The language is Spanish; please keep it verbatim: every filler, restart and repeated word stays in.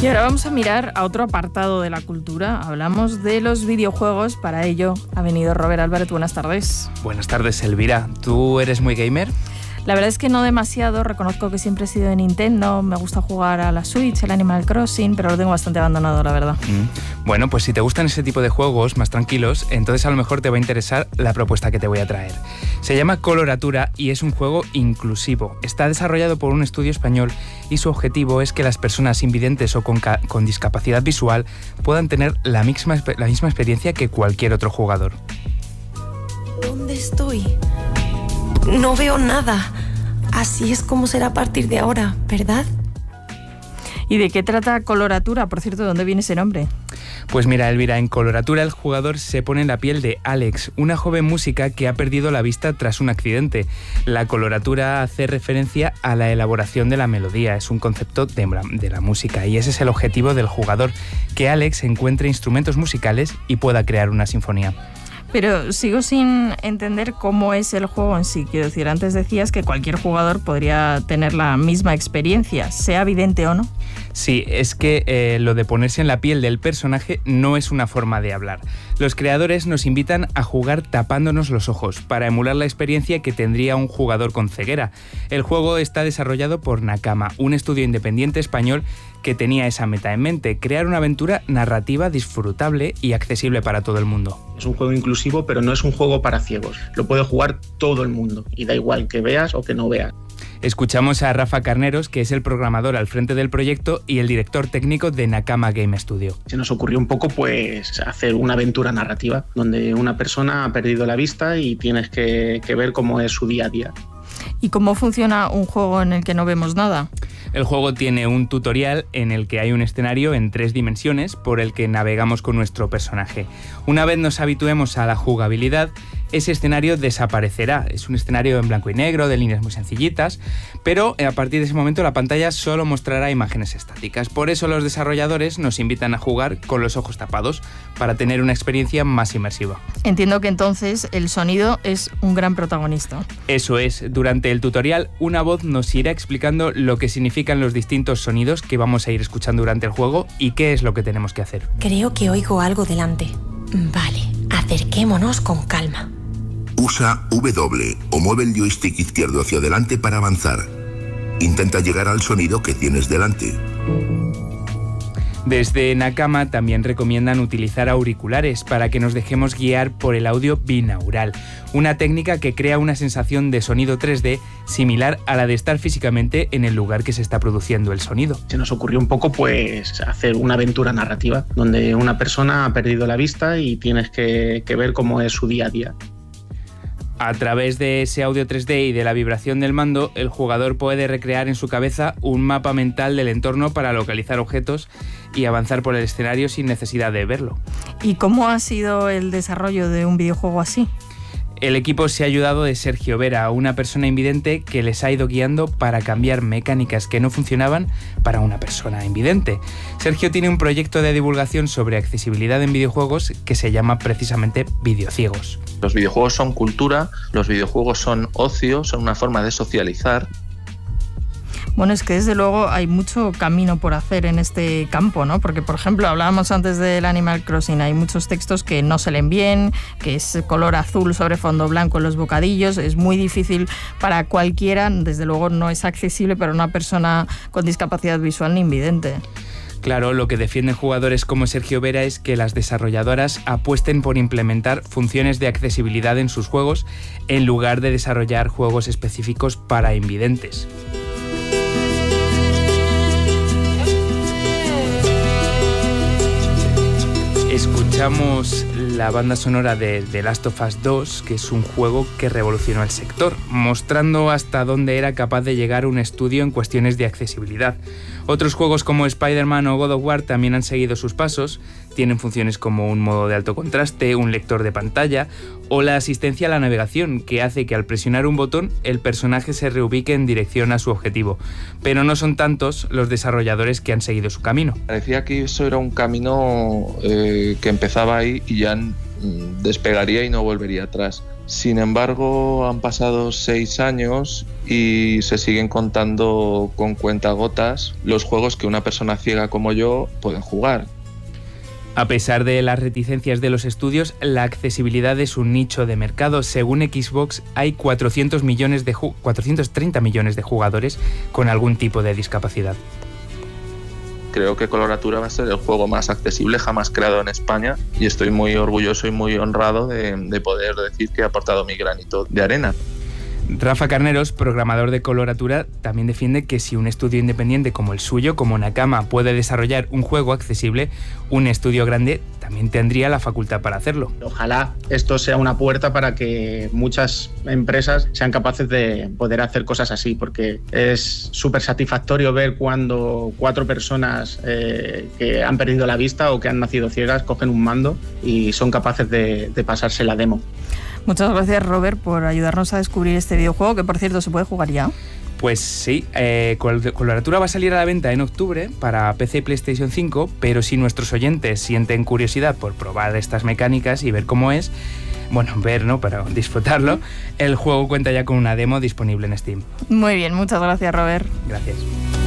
Y ahora vamos a mirar a otro apartado de la cultura. Hablamos de los videojuegos. Para ello ha venido Robert Álvarez. Buenas tardes. Buenas tardes, Elvira. ¿Tú eres muy gamer? La verdad es que no demasiado. Reconozco que siempre he sido de Nintendo. Me gusta jugar a la Switch, el Animal Crossing, pero lo tengo bastante abandonado, la verdad. Mm. Bueno, pues si te gustan ese tipo de juegos más tranquilos, entonces a lo mejor te va a interesar la propuesta que te voy a traer. Se llama Coloratura y es un juego inclusivo. Está desarrollado por un estudio español y su objetivo es que las personas invidentes o con, con discapacidad visual puedan tener la misma, la misma experiencia que cualquier otro jugador. ¿Dónde estoy? No veo nada. Así es como será a partir de ahora, ¿verdad? ¿Y de qué trata Coloratura? Por cierto, ¿de dónde viene ese nombre? Pues mira, Elvira, en Coloratura el jugador se pone en la piel de Alex, una joven música que ha perdido la vista tras un accidente. La coloratura hace referencia a la elaboración de la melodía, es un concepto de, de la música y ese es el objetivo del jugador, que Alex encuentre instrumentos musicales y pueda crear una sinfonía. Pero sigo sin entender cómo es el juego en sí. Quiero decir, antes decías que cualquier jugador podría tener la misma experiencia, sea vidente o no. Sí, es que eh, lo de ponerse en la piel del personaje no es una forma de hablar. Los creadores nos invitan a jugar tapándonos los ojos para emular la experiencia que tendría un jugador con ceguera. El juego está desarrollado por Nakama, un estudio independiente español que tenía esa meta en mente, crear una aventura narrativa disfrutable y accesible para todo el mundo. Es un juego inclusivo, pero no es un juego para ciegos. Lo puede jugar todo el mundo y da igual que veas o que no veas. Escuchamos a Rafa Carneros, que es el programador al frente del proyecto y el director técnico de Nakama Game Studio. Se nos ocurrió un poco pues hacer una aventura narrativa donde una persona ha perdido la vista y tienes que, que ver cómo es su día a día. ¿Y cómo funciona un juego en el que no vemos nada? El juego tiene un tutorial en el que hay un escenario en tres dimensiones por el que navegamos con nuestro personaje. Una vez nos habituemos a la jugabilidad, ese escenario desaparecerá. Es un escenario en blanco y negro, de líneas muy sencillitas, pero a partir de ese momento la pantalla solo mostrará imágenes estáticas. Por eso los desarrolladores nos invitan a jugar con los ojos tapados, para tener una experiencia más inmersiva. Entiendo que entonces el sonido es un gran protagonista. Eso es. Durante el tutorial, una voz nos irá explicando lo que significan los distintos sonidos que vamos a ir escuchando durante el juego y qué es lo que tenemos que hacer. Creo que oigo algo delante. Vale, acerquémonos con calma. Usa W o mueve el joystick izquierdo hacia adelante para avanzar. Intenta llegar al sonido que tienes delante. Desde Nakama también recomiendan utilizar auriculares para que nos dejemos guiar por el audio binaural, una técnica que crea una sensación de sonido tres D similar a la de estar físicamente en el lugar que se está produciendo el sonido. Se nos ocurrió un poco pues hacer una aventura narrativa donde una persona ha perdido la vista y tienes que, que ver cómo es su día a día. A través de ese audio tres D y de la vibración del mando, el jugador puede recrear en su cabeza un mapa mental del entorno para localizar objetos y avanzar por el escenario sin necesidad de verlo. ¿Y cómo ha sido el desarrollo de un videojuego así? El equipo se ha ayudado de Sergio Vera, una persona invidente que les ha ido guiando para cambiar mecánicas que no funcionaban para una persona invidente. Sergio tiene un proyecto de divulgación sobre accesibilidad en videojuegos que se llama precisamente Videociegos. Los videojuegos son cultura, los videojuegos son ocio, son una forma de socializar. Bueno, es que desde luego hay mucho camino por hacer en este campo, ¿no? Porque, por ejemplo, hablábamos antes del Animal Crossing, hay muchos textos que no se leen bien, que es color azul sobre fondo blanco en los bocadillos, es muy difícil para cualquiera, desde luego no es accesible para una persona con discapacidad visual ni invidente. Claro, lo que defienden jugadores como Sergio Vera es que las desarrolladoras apuesten por implementar funciones de accesibilidad en sus juegos en lugar de desarrollar juegos específicos para invidentes. Escuchamos la banda sonora de The Last of Us dos, que es un juego que revolucionó el sector, mostrando hasta dónde era capaz de llegar un estudio en cuestiones de accesibilidad. Otros juegos como Spider-Man o God of War también han seguido sus pasos, tienen funciones como un modo de alto contraste, un lector de pantalla o la asistencia a la navegación, que hace que al presionar un botón el personaje se reubique en dirección a su objetivo. Pero no son tantos los desarrolladores que han seguido su camino. Parecía que eso era un camino eh, que empezaba ahí y ya despegaría y no volvería atrás. Sin embargo, han pasado seis años y se siguen contando con cuentagotas los juegos que una persona ciega como yo pueden jugar. A pesar de las reticencias de los estudios, la accesibilidad es un nicho de mercado. Según Xbox, hay cuatrocientos millones de ju- cuatrocientos treinta millones de jugadores con algún tipo de discapacidad. Creo que Coloratura va a ser el juego más accesible jamás creado en España y estoy muy orgulloso y muy honrado de, de poder decir que he aportado mi granito de arena. Rafa Carneros, programador de Coloratura, también defiende que si un estudio independiente como el suyo, como Nakama, puede desarrollar un juego accesible, un estudio grande también tendría la facultad para hacerlo. Ojalá esto sea una puerta para que muchas empresas sean capaces de poder hacer cosas así, porque es súper satisfactorio ver cuando cuatro personas eh, que han perdido la vista o que han nacido ciegas cogen un mando y son capaces de, de pasarse la demo. Muchas gracias, Robert, por ayudarnos a descubrir este videojuego, que por cierto se puede jugar ya. Pues sí, eh, Coloratura va a salir a la venta en octubre para P C y PlayStation cinco, pero si nuestros oyentes sienten curiosidad por probar estas mecánicas y ver cómo es, bueno, ver, ¿no?, para disfrutarlo, el juego cuenta ya con una demo disponible en Steam. Muy bien, muchas gracias, Robert. Gracias.